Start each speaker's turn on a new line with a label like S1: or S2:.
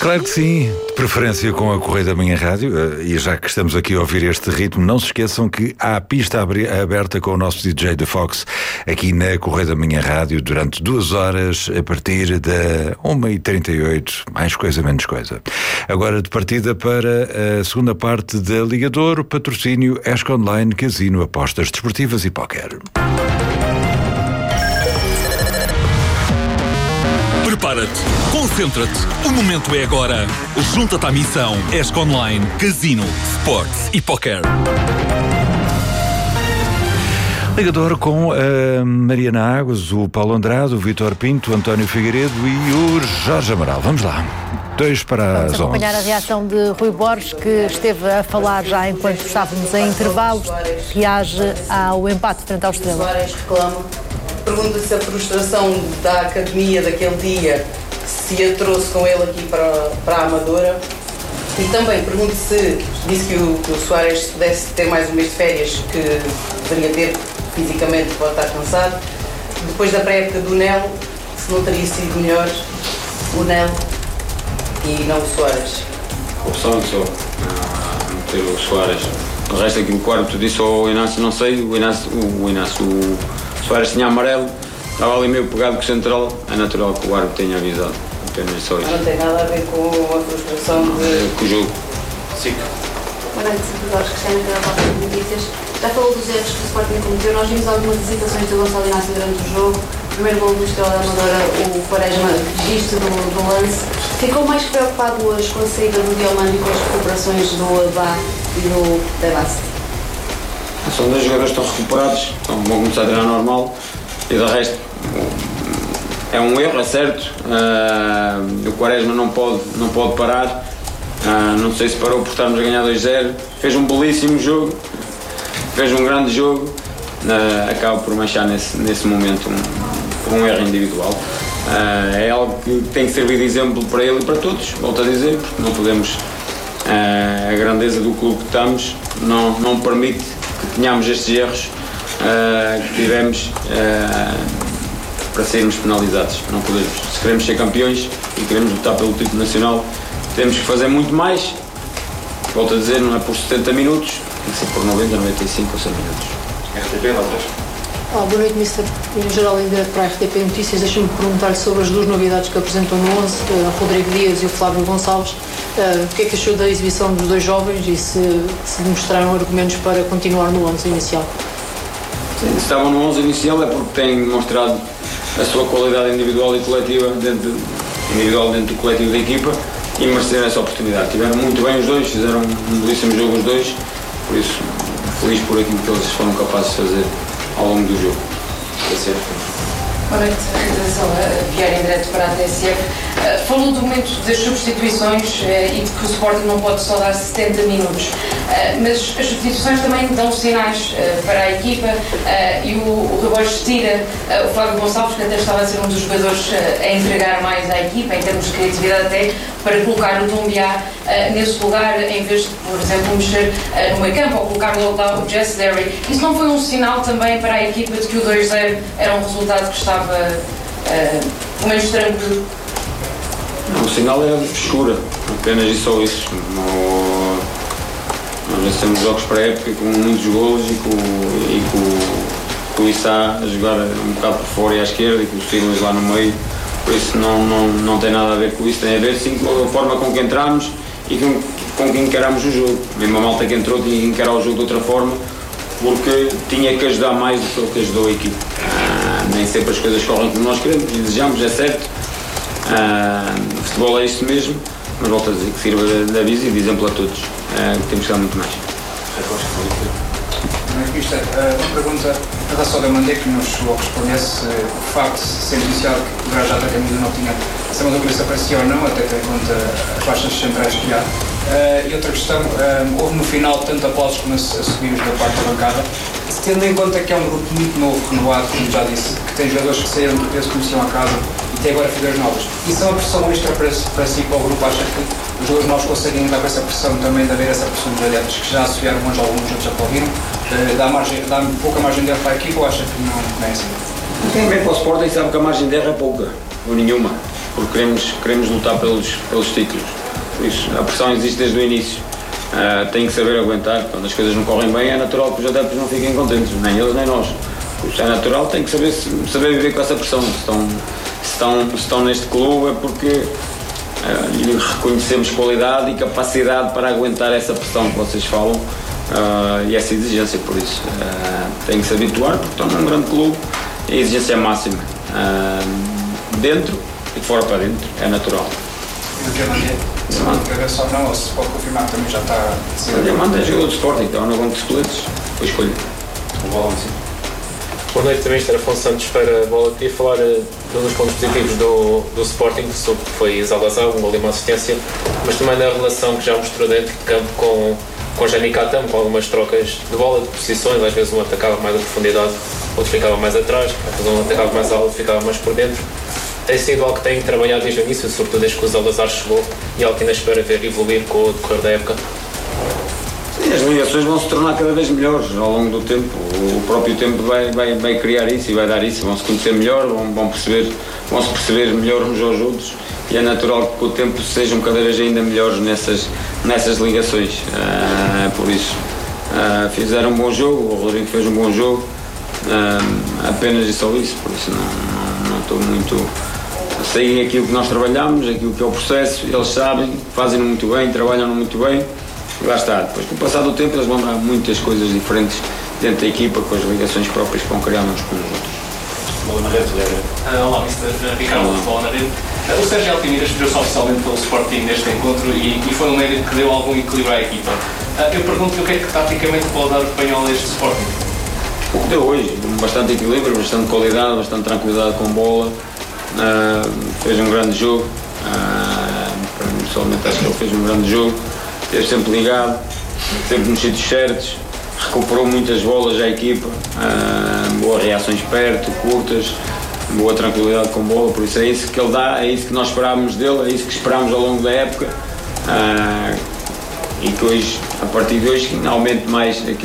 S1: Claro que sim, de preferência com a Correio da Manhã Rádio. E já que estamos aqui a ouvir este ritmo, não se esqueçam que há a pista aberta com o nosso DJ The Fox aqui na Correio da Manhã Rádio durante 2 horas a partir da 1h38, mais coisa menos coisa. Agora de partida para a segunda parte da Liga de Ouro, patrocínio ESC Online, Casino, Apostas Desportivas e Póquer.
S2: Prepara-te, concentra-te, o momento é agora. Junta-te à missão ESC Online, Casino, Sports e Póquer.
S1: Ligador com a Mariana Águas, o Paulo Andrade, o Vítor Pinto, o António Figueiredo e o Jorge Amaral. Vamos lá. 2 para as 11.
S3: Vamos acompanhar a reação de Rui Borges, que esteve a falar já enquanto estávamos em intervalo, reage ao empate frente ao Estrela.
S4: Soares reclama. Pergunta se a frustração da academia daquele dia se a trouxe com ele aqui para a Amadora. E também pergunto se disse que o Soares, se pudesse ter mais um mês de férias, que deveria ter fisicamente, pode estar cansado. Depois da pré-época do Nelo, se não teria sido melhor o Nelo e não o Soares.
S5: A opção só ter o Soares. O resto aquilo que o árbitro disse ao Inácio, não sei, o Soares tinha amarelo, estava ali meio pegado com o central, é natural que o árbitro tenha avisado. Apenas só isso.
S4: Não tem nada a ver com a frustração
S5: com o jogo.
S4: Sim.
S6: Boa noite, Jorge Cristiano, da Volta de Notícias. Já falou dos erros que o Sporting cometeu. Nós vimos algumas hesitações do Gonçalo Inácio durante o jogo. O primeiro gol do Estrela da Amadora, o Quaresma desiste do lance. Ficou mais preocupado hoje com a saída do Diomando e com as recuperações do Abá e do Devast.
S5: São 2 jogadores que estão recuperados, vão começar a treinar normal e do resto é um erro, é certo. O Quaresma não pode parar. Não sei se parou por estarmos a ganhar 2-0. Fez um belíssimo jogo, fez um grande jogo. Acaba por manchar nesse momento por um erro individual. É algo que tem que servir de exemplo para ele e para todos, volto a dizer, porque não podemos. A grandeza do clube que estamos não permite que tenhamos estes erros que tivemos para sermos penalizados. Não podemos. Se queremos ser campeões e queremos lutar pelo título nacional, temos que fazer muito mais. Volto a dizer, não é por 70 minutos, tem que ser por 90, 95 ou 100 minutos.
S7: RTP, notas?
S8: Boa noite, Mr. Em geral, em direto para a RTP Notícias. Deixa-me perguntar-lhe sobre as 2 novidades que apresentam no 11, Rodrigo Dias e o Flávio Gonçalves. O que é que achou da exibição dos 2 jovens e se demonstraram argumentos para continuar no 11 inicial?
S5: Sim, se estavam no 11 inicial é porque têm demonstrado a sua qualidade individual e coletiva dentro do coletivo da equipa e mereceram essa oportunidade. Tiveram muito bem os 2, fizeram um belíssimo jogo os 2, por isso feliz por aquilo que eles foram capazes de fazer ao longo do jogo.
S4: Boa noite, Vieira em direto para a TSF. Falou do momento das substituições e de que o Sporting não pode só dar 70 minutos, mas as substituições também dão sinais para a equipa e o Rui Borges tira o Flávio Gonçalves, que até estava a ser um dos jogadores a entregar mais à equipa, em termos de criatividade até, para colocar o Doumbia nesse lugar, em vez de, por exemplo, mexer no meio campo ou colocar logo lá o Jesse Derry. Isso não foi um sinal também para a equipa de que o 2-0 era um resultado que estava pelo menos tranquilo?
S5: Não, o sinal é de frescura, apenas e só isso. Nós já temos jogos para a época com muitos golos e com o Issa a jogar um bocado por fora e à esquerda e com o Silas lá no meio, por isso não tem nada a ver com isso, tem a ver sim com a forma com que entramos e com que encaramos o jogo. Mesmo a malta que entrou tinha que encarar o jogo de outra forma, porque tinha que ajudar mais do que o que ajudou a equipe. Nem sempre as coisas correm como nós queremos e desejamos, é certo. O futebol é isto mesmo, mas volto a dizer que sirva de aviso e de exemplo a todos, que temos que dar muito mais.
S7: Uma pergunta em relação ao Demandé, que nos chegou a responder-se o facto de ser iniciado que o Grajado até ainda não tinha se a dúvida se aparecia ou não, até tendo em conta as baixas centrais que há. E outra questão, houve no final tanto aplausos como a subir da parte da bancada, tendo em conta que é um grupo muito novo, renovado, como já disse, que tem jogadores que saíram do peso que conheciam a casa e tem agora figuras novas. Isso é uma pressão extra para si, para o grupo? Acha que os jogadores novos conseguem dar essa pressão também, de haver essa pressão dos adeptos que já assobiaram uns alguns, outros já aplaudiram? Dá pouca margem de erro para a equipa ou acha que não é assim?
S5: Quem vem para o Sporting sabe que a margem de erro é pouca, ou nenhuma. porque queremos lutar pelos títulos. Por isso, a pressão existe desde o início. Tem que saber aguentar. Quando as coisas não correm bem, é natural que os adeptos não fiquem contentes, nem eles nem nós. Isso é natural, tem que saber viver com essa pressão. Se estão neste clube é porque reconhecemos qualidade e capacidade para aguentar essa pressão que vocês falam e essa exigência. Por isso, tem que se habituar, porque estão num grande clube e a exigência é máxima. Dentro e de fora para dentro, é natural.
S7: E o Diamante? Só não, ou se pode confirmar que também já está decidido?
S5: O Diamante é jogador de Sporting, então no banco de esqueletos, foi escolha.
S9: Boa noite, também Mr. Afonso Santos para a bola. Queria falar de um dos pontos positivos do Sporting, sobre que foi Zalazar, um gol e uma assistência, mas também da relação que já mostrou dentro de campo com Jani Catam, com algumas trocas de bola, de posições. Às vezes um atacava mais a profundidade, outro ficava mais atrás, às vezes um atacava mais alto, ficava mais por dentro. Tem sido algo que tem trabalhado desde o início, sobretudo desde que o Zalazar chegou, e algo que ainda espera ver evoluir com o decorrer da época.
S5: Sim, as ligações vão se tornar cada vez melhores ao longo do tempo. O próprio tempo vai criar isso e vai dar isso. Vão se conhecer melhor, vão se perceber melhor uns aos outros, e é natural que com o tempo sejam cada vez ainda melhores nessas ligações. Por isso, fizeram um bom jogo, o Rodrigo fez um bom jogo, apenas e só isso. Por isso não estou muito... Sei aquilo que nós trabalhamos, aquilo que é o processo, eles sabem, fazem-no muito bem, trabalham-no muito bem, e lá está. Depois, com o passar do tempo, eles vão dar muitas coisas diferentes dentro da equipa, com as ligações próprias que vão criar uns com os outros.
S10: Bola na rede, olá, Mr. Ricardo, bola na rede. O Sérgio Altimira estreou-se oficialmente pelo Sporting neste encontro e foi um médio que deu algum equilíbrio à equipa. Eu pergunto-lhe o que é que taticamente pode dar o espanhol a este Sporting?
S5: O que deu hoje, bastante equilíbrio, bastante qualidade, bastante tranquilidade com bola. Fez um grande jogo, para mim pessoalmente acho que ele fez um grande jogo, esteve sempre ligado, sempre nos sítios certos, recuperou muitas bolas à equipa, boas reações perto, curtas, boa tranquilidade com bola, por isso é isso que ele dá, é isso que nós esperávamos dele, é isso que esperámos ao longo da época, e que hoje, a partir de hoje, aumente mais aquilo